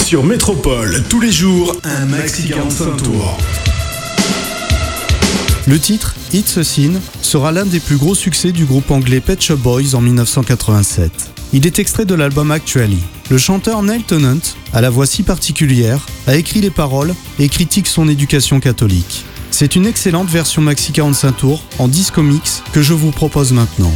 Sur Métropole, tous les jours, un maxi 45 tours. Le titre, It's a Sin, sera l'un des plus gros succès du groupe anglais Pet Shop Boys en 1987. Il est extrait de l'album Actually. Le chanteur Neil Tennant, à la voix si particulière, a écrit les paroles et critique son éducation catholique. C'est une excellente version maxi 45 tours en disco mix que je vous propose maintenant.